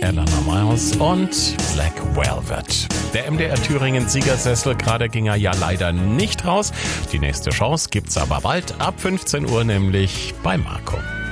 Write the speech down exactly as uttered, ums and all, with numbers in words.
Eleanor Miles und Black Velvet. Der M D R Thüringen Siegersessel, gerade ging er ja leider nicht raus. Die nächste Chance gibt's aber bald, ab fünfzehn Uhr nämlich bei Marco.